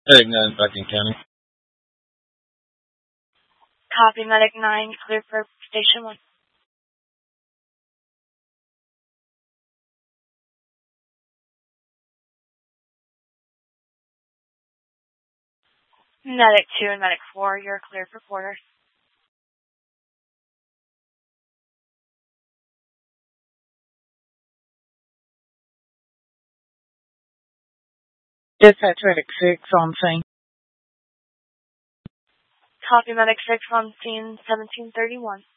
Medic 9, Bucking County. Copy, Medic 9, clear for Station 1. Medic 2 and Medic 4, you're clear for quarters. Dispatch Medic 6 on scene. Copy, Medic 6 on scene 1731.